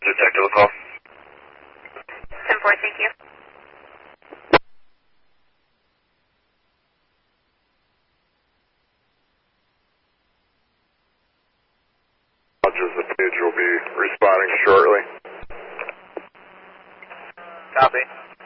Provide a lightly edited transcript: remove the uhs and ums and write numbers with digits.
Detective will call. 10-4, thank you. The page will be responding shortly. Copy.